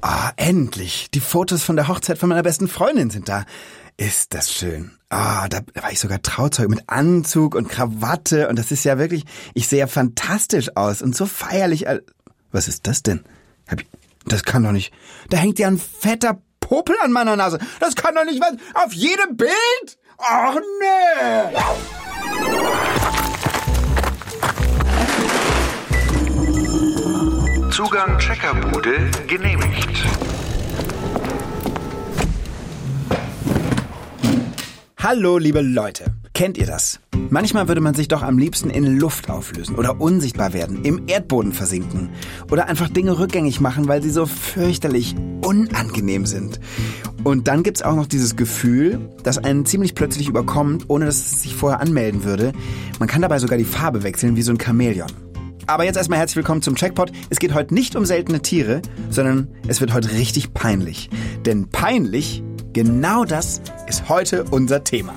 Endlich. Die Fotos von der Hochzeit von meiner besten Freundin sind da. Ist das schön. Da war ich sogar Trauzeuge mit Anzug und Krawatte. Und das ist ja wirklich, ich sehe ja fantastisch aus und so feierlich. Was ist das denn? Das kann doch nicht. Da hängt ja ein fetter Popel an meiner Nase. Das kann doch nicht was. Auf jedem Bild? Ach nee. Zugang Checkerbude genehmigt. Hallo, liebe Leute. Kennt ihr das? Manchmal würde man sich doch am liebsten in Luft auflösen oder unsichtbar werden, im Erdboden versinken oder einfach Dinge rückgängig machen, weil sie so fürchterlich unangenehm sind. Und dann gibt's auch noch dieses Gefühl, das einen ziemlich plötzlich überkommt, ohne dass es sich vorher anmelden würde. Man kann dabei sogar die Farbe wechseln wie so ein Chamäleon. Aber jetzt erstmal herzlich willkommen zum Checkpot. Es geht heute nicht um seltene Tiere, sondern es wird heute richtig peinlich. Denn peinlich, genau das ist heute unser Thema.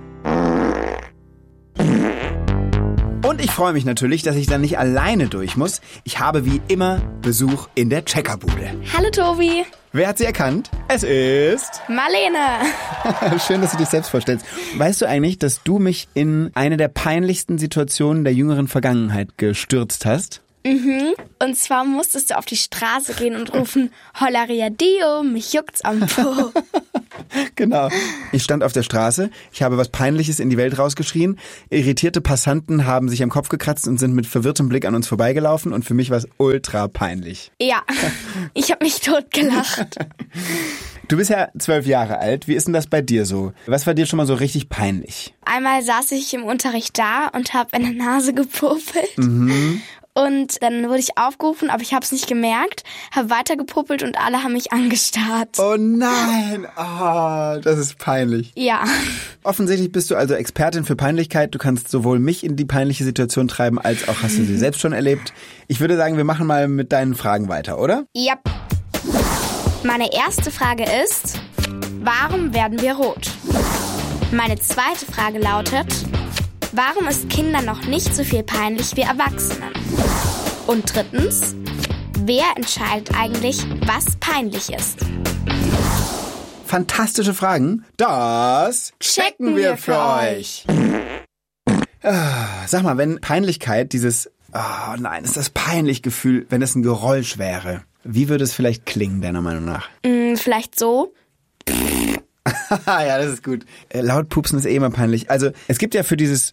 Und ich freue mich natürlich, dass ich dann nicht alleine durch muss. Ich habe wie immer Besuch in der Checkerbude. Hallo Tobi. Wer hat sie erkannt? Es ist... Marlene. Schön, dass du dich selbst vorstellst. Weißt du eigentlich, dass du mich in eine der peinlichsten Situationen der jüngeren Vergangenheit gestürzt hast? Mhm. Und zwar musstest du auf die Straße gehen und rufen, Hollaria Dio, mich juckt's am Po. Genau. Ich stand auf der Straße, ich habe was Peinliches in die Welt rausgeschrien, irritierte Passanten haben sich am Kopf gekratzt und sind mit verwirrtem Blick an uns vorbeigelaufen und für mich war es ultra peinlich. Ja, ich habe mich totgelacht. Du bist ja 12 Jahre alt, wie ist denn das bei dir so? Was war dir schon mal so richtig peinlich? Einmal saß ich im Unterricht da und habe in der Nase gepopelt. Mhm. Und dann wurde ich aufgerufen, aber ich habe es nicht gemerkt, habe weiter gepuppelt und alle haben mich angestarrt. Oh nein, das ist peinlich. Ja. Offensichtlich bist du also Expertin für Peinlichkeit. Du kannst sowohl mich in die peinliche Situation treiben, als auch hast du sie selbst schon erlebt. Ich würde sagen, wir machen mal mit deinen Fragen weiter, oder? Ja. Meine erste Frage ist, warum werden wir rot? Meine zweite Frage lautet, warum ist Kindern noch nicht so viel peinlich wie Erwachsenen? Und drittens, wer entscheidet eigentlich, was peinlich ist? Fantastische Fragen. Das checken wir für euch. Sag mal, wenn Peinlichkeit dieses, oh nein, ist das peinlich Gefühl, wenn es ein Geräusch wäre, wie würde es vielleicht klingen, deiner Meinung nach? Vielleicht so. Ja, das ist gut. Laut pupsen ist eh immer peinlich. Also es gibt ja für diese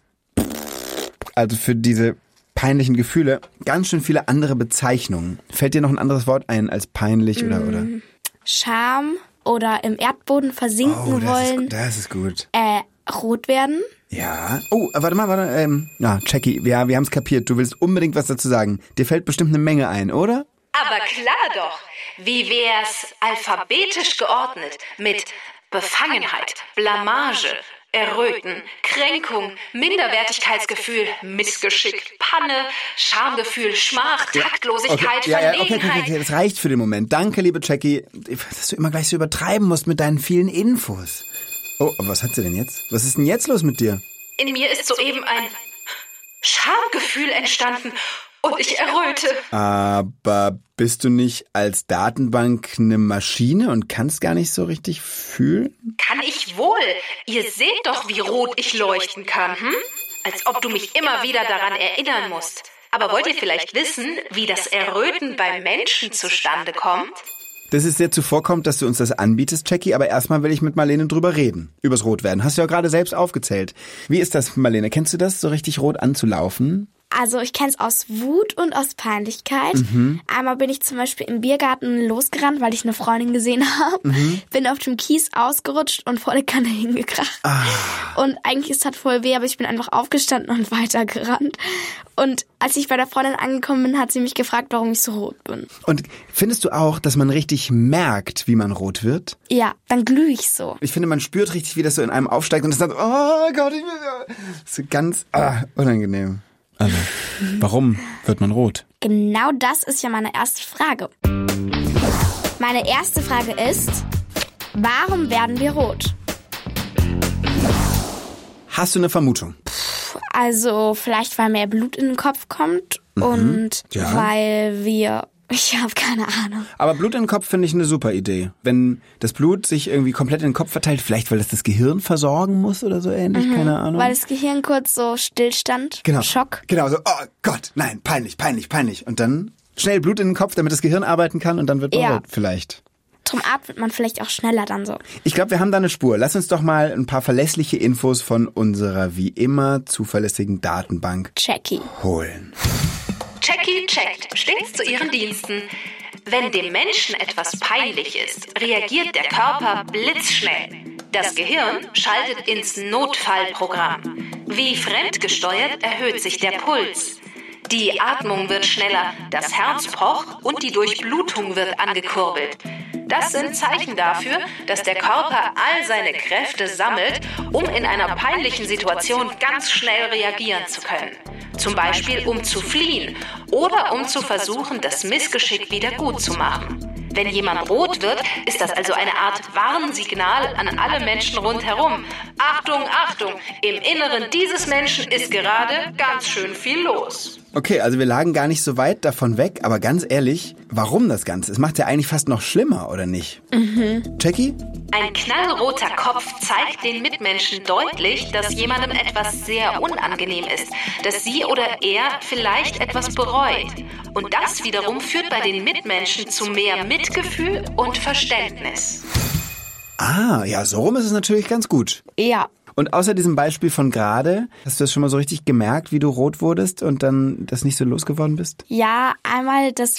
peinlichen Gefühle ganz schön viele andere Bezeichnungen. Fällt dir noch ein anderes Wort ein als peinlich oder? Scham oder im Erdboden versinken wollen. Das ist gut. Rot werden. Ja. Oh, warte. Jackie, wir haben es kapiert. Du willst unbedingt was dazu sagen. Dir fällt bestimmt eine Menge ein, oder? Aber klar doch. Wie wär's alphabetisch geordnet mit Befangenheit, Blamage, Erröten, Kränkung, Minderwertigkeitsgefühl, Missgeschick, Panne, Schamgefühl, Schmach, Taktlosigkeit, Verlegenheit. Okay, das reicht für den Moment. Danke, liebe Jackie, dass du immer gleich so übertreiben musst mit deinen vielen Infos. Oh, aber was hat sie denn jetzt? Was ist denn jetzt los mit dir? In mir ist soeben ein Schamgefühl entstanden und ich erröte. Aber bist du nicht als Datenbank eine Maschine und kannst gar nicht so richtig fühlen? Kann ich wohl. Ihr seht doch, wie rot ich leuchten kann, Als ob du mich immer wieder daran erinnern musst. Aber wollt ihr vielleicht wissen, wie das Erröten beim Menschen zustande kommt? Das ist sehr zuvorkommend, dass du uns das anbietest, Jackie, aber erstmal will ich mit Marlene drüber reden. Übers Rotwerden. Hast du ja gerade selbst aufgezählt. Wie ist das, Marlene? Kennst du das, so richtig rot anzulaufen? Also ich kenne es aus Wut und aus Peinlichkeit. Einmal bin ich zum Beispiel im Biergarten losgerannt, weil ich eine Freundin gesehen habe. Bin auf dem Kies ausgerutscht und volle Kanne hingekracht. Und eigentlich ist das voll weh, aber ich bin einfach aufgestanden und weitergerannt. Und als ich bei der Freundin angekommen bin, hat sie mich gefragt, warum ich so rot bin. Und findest du auch, dass man richtig merkt, wie man rot wird? Ja, dann glühe ich so. Ich finde, man spürt richtig, wie das so in einem aufsteigt und es dann, oh Gott, das ist ganz unangenehm. Also, warum wird man rot? Genau das ist ja meine erste Frage. Meine erste Frage ist, warum werden wir rot? Hast du eine Vermutung? Also vielleicht, weil mehr Blut in den Kopf kommt und weil wir Ich habe keine Ahnung. Aber Blut in den Kopf finde ich eine super Idee. Wenn das Blut sich irgendwie komplett in den Kopf verteilt, vielleicht weil das Gehirn versorgen muss oder so ähnlich, keine Ahnung. Weil das Gehirn kurz so Stillstand, Schock. Genau, so, oh Gott, nein, peinlich. Und dann schnell Blut in den Kopf, damit das Gehirn arbeiten kann und dann wird man rot vielleicht. Drum atmet man vielleicht auch schneller dann so. Ich glaube, wir haben da eine Spur. Lass uns doch mal ein paar verlässliche Infos von unserer wie immer zuverlässigen Datenbank Jackie holen. Jackie checkt stets zu ihren Diensten. Wenn dem Menschen etwas peinlich ist, reagiert der Körper blitzschnell. Das Gehirn schaltet ins Notfallprogramm. Wie fremdgesteuert erhöht sich der Puls. Die Atmung wird schneller, das Herz pocht und die Durchblutung wird angekurbelt. Das sind Zeichen dafür, dass der Körper all seine Kräfte sammelt, um in einer peinlichen Situation ganz schnell reagieren zu können. Zum Beispiel, um zu fliehen oder um zu versuchen, das Missgeschick wieder gut zu machen. Wenn jemand rot wird, ist das also eine Art Warnsignal an alle Menschen rundherum. Achtung, Achtung, im Inneren dieses Menschen ist gerade ganz schön viel los. Okay, also wir lagen gar nicht so weit davon weg, aber ganz ehrlich, warum das Ganze? Es macht ja eigentlich fast noch schlimmer, oder nicht? Jackie? Ein knallroter Kopf zeigt den Mitmenschen deutlich, dass jemandem etwas sehr unangenehm ist, dass sie oder er vielleicht etwas bereut. Und das wiederum führt bei den Mitmenschen zu mehr Mitgefühl und Verständnis. Ah, ja, so rum ist es natürlich ganz gut. Ja. Und außer diesem Beispiel von gerade, hast du das schon mal so richtig gemerkt, wie du rot wurdest und dann das nicht so losgeworden bist? Ja, einmal das